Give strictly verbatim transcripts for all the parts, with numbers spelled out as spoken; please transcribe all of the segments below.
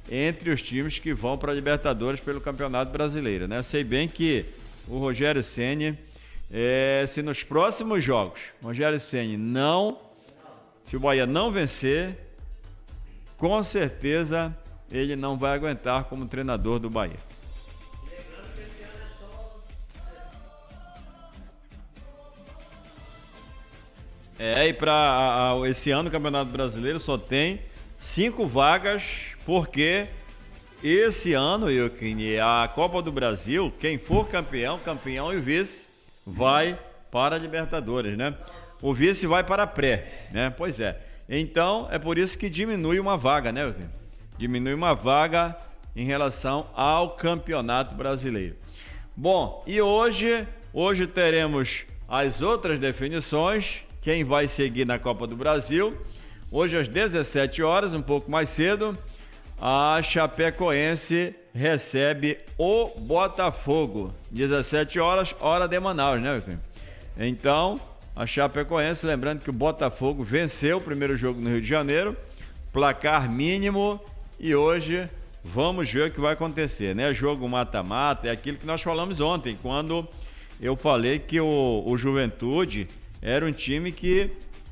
entre os times que vão para a Libertadores pelo Campeonato Brasileiro, né? Sei bem que o Rogério Ceni, é, se nos próximos jogos o Rogério Ceni não, se o Bahia não vencer, com certeza ele não vai aguentar como treinador do Bahia. É, e para esse ano o Campeonato Brasileiro só tem cinco vagas, porque esse ano, Euquine, a Copa do Brasil, quem for campeão, campeão e o vice, vai para a Libertadores, né? O vice vai para a pré, né? Pois é. Então, é por isso que diminui uma vaga, né, Euquine? Diminui uma vaga em relação ao Campeonato Brasileiro. Bom, e hoje, hoje teremos as outras definições, quem vai seguir na Copa do Brasil. Hoje às dezessete horas, um pouco mais cedo, a Chapecoense recebe o Botafogo. dezessete horas, hora de Manaus, né, meu filho? Então, a Chapecoense, lembrando que o Botafogo venceu o primeiro jogo no Rio de Janeiro, placar mínimo, e hoje vamos ver o que vai acontecer, né? Jogo mata-mata, é aquilo que nós falamos ontem, quando eu falei que o, o Juventude era um time que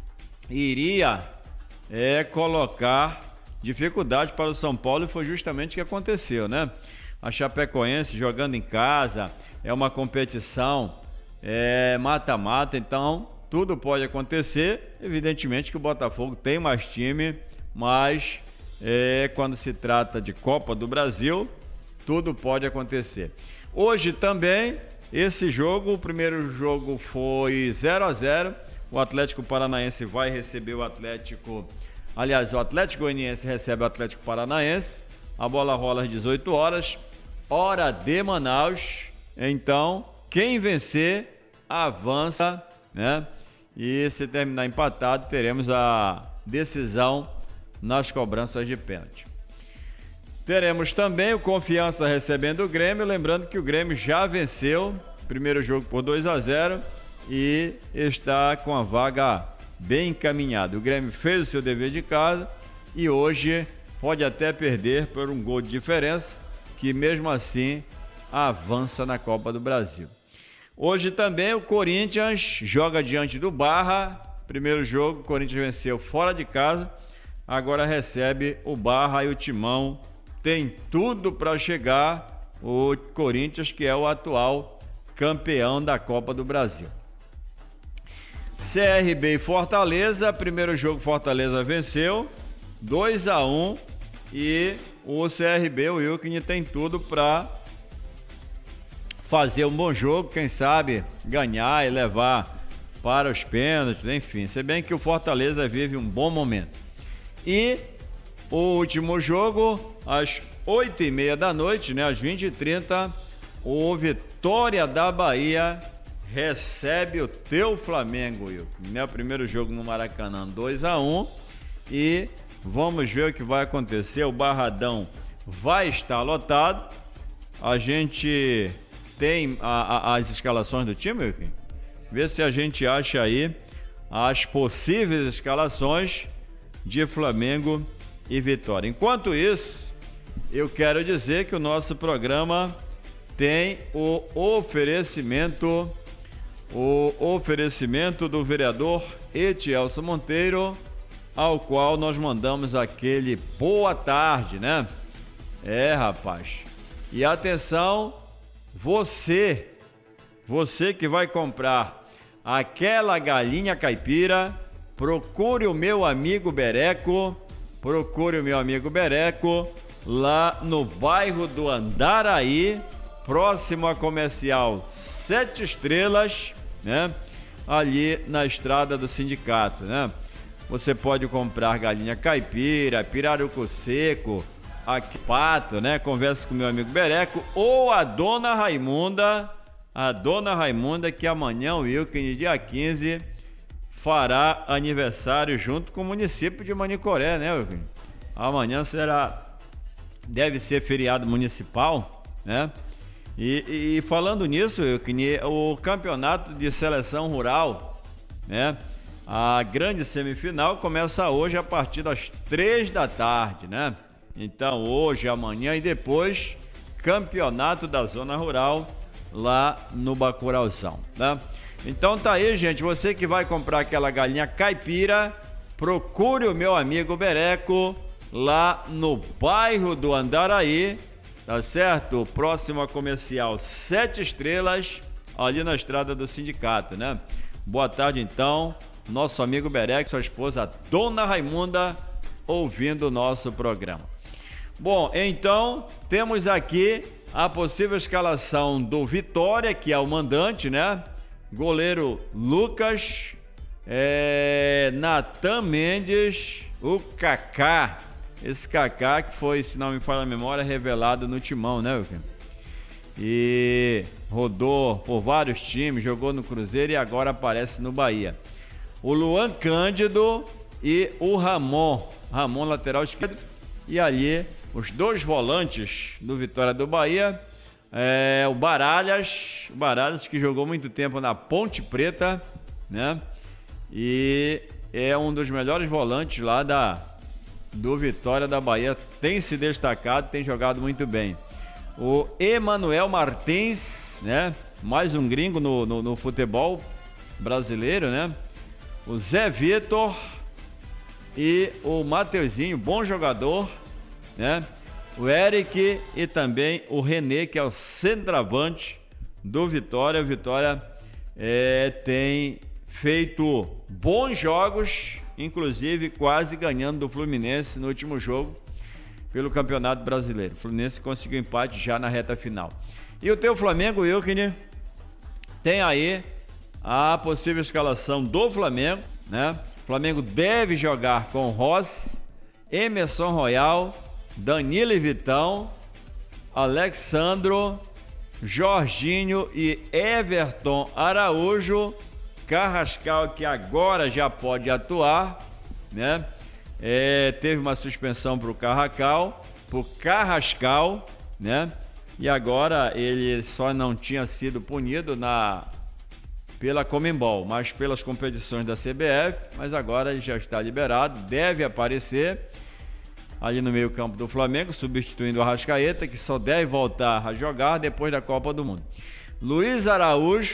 iria é, colocar dificuldade para o São Paulo, e foi justamente o que aconteceu, né? A Chapecoense jogando em casa, é uma competição é, mata-mata, então tudo pode acontecer. Evidentemente que o Botafogo tem mais time, mas é, quando se trata de Copa do Brasil, tudo pode acontecer. Hoje também, esse jogo, o primeiro jogo foi zero a zero, o Atlético Paranaense vai receber o Atlético, aliás, o Atlético Goianiense recebe o Atlético Paranaense, a bola rola às dezoito horas, hora de Manaus. Então, quem vencer, avança, né? E se terminar empatado, teremos a decisão nas cobranças de pênalti. Teremos também o Confiança recebendo o Grêmio, lembrando que o Grêmio já venceu o primeiro jogo por dois a zero e está com a vaga bem encaminhada. O Grêmio fez o seu dever de casa e hoje pode até perder por um gol de diferença, que mesmo assim avança na Copa do Brasil. Hoje também o Corinthians joga diante do Barra. Primeiro jogo, o Corinthians venceu fora de casa, agora recebe o Barra e o Timão tem tudo para chegar, o Corinthians, que é o atual campeão da Copa do Brasil. C R B e Fortaleza, primeiro jogo Fortaleza venceu, dois a um, e o C R B, o Wilkin, tem tudo para fazer um bom jogo, quem sabe ganhar e levar para os pênaltis, enfim, se bem que o Fortaleza vive um bom momento. E o último jogo, às oito e meia da noite, né, às vinte e trinta, o Vitória da Bahia recebe o teu Flamengo, Wilkin, né? O primeiro jogo no Maracanã, dois a um, e vamos ver o que vai acontecer. O Barradão vai estar lotado. A gente tem a, a, as escalações do time, Wilkin? Vê se a gente acha aí as possíveis escalações de Flamengo e Vitória. Enquanto isso, eu quero dizer que o nosso programa tem o oferecimento, o oferecimento do vereador Etielson Monteiro, ao qual nós mandamos aquele boa tarde, né? É, rapaz. E atenção, você, você que vai comprar aquela galinha caipira, procure o meu amigo Bereco, procure o meu amigo Bereco, lá no bairro do Andaraí, próximo à Comercial Sete Estrelas, né? Ali na estrada do sindicato, né? Você pode comprar galinha caipira, pirarucu seco, aqui, pato, né? Converse com meu amigo Bereco, ou a dona Raimunda, a dona Raimunda, que amanhã, o Wilkin, dia quinze, fará aniversário junto com o município de Manicoré, né, Wilkin? Amanhã será, deve ser feriado municipal, né? E, e falando nisso, Wilkin, o campeonato de seleção rural, né? A grande semifinal começa hoje a partir das três da tarde, né? Então, hoje, amanhã e depois, campeonato da Zona Rural lá no Bacurauzão, tá? Então tá aí, gente, você que vai comprar aquela galinha caipira, procure o meu amigo Bereco lá no bairro do Andaraí, tá certo? Próximo a comercial Sete Estrelas, ali na estrada do sindicato, né? Boa tarde, então, nosso amigo Bereco, sua esposa Dona Raimunda, ouvindo o nosso programa. Bom, então, temos aqui a possível escalação do Vitória, que é o mandante, né? Goleiro Lucas, é, Natan Mendes, o Kaká. Esse Kaká que foi, se não me falha a memória, revelado no Timão, né, Wilker? E rodou por vários times, jogou no Cruzeiro e agora aparece no Bahia. O Luan Cândido e o Ramon. Ramon, lateral esquerdo. E ali, os dois volantes do Vitória do Bahia. É, o Baralhas, o Baralhas que jogou muito tempo na Ponte Preta, né? E é um dos melhores volantes lá da, do Vitória da Bahia, tem se destacado, tem jogado muito bem. O Emanuel Martins, né? Mais um gringo no, no, no futebol brasileiro, né? O Zé Vitor e o Mateuzinho, bom jogador, né? O Eric e também o René, que é o centroavante do Vitória. O Vitória é, tem feito bons jogos, inclusive quase ganhando do Fluminense no último jogo pelo Campeonato Brasileiro. O Fluminense conseguiu empate já na reta final. E o teu Flamengo, Wilkner, tem aí a possível escalação do Flamengo, né? O Flamengo deve jogar com Rossi, Emerson Royal, Danilo e Vitão, Alexandro, Jorginho e Everton Araújo, Carrascal, que agora já pode atuar, né? É, teve uma suspensão para o Carrascal, pro Carrascal, né? E agora ele só não tinha sido punido na pela Conmebol, mas pelas competições da C B F, mas agora ele já está liberado, deve aparecer ali no meio-campo do Flamengo, substituindo o Arrascaeta, que só deve voltar a jogar depois da Copa do Mundo. Luiz Araújo,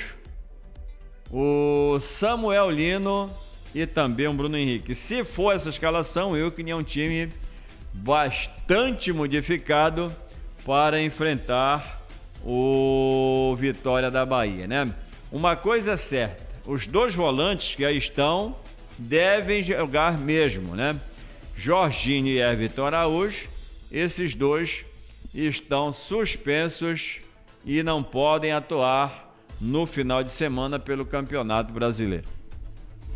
o Samuel Lino e também o Bruno Henrique. Se for essa escalação, eu que é um time bastante modificado para enfrentar o Vitória da Bahia, né? Uma coisa é certa, os dois volantes que aí estão devem jogar mesmo, né? Jorginho e Everton Araújo, esses dois estão suspensos e não podem atuar no final de semana pelo Campeonato Brasileiro.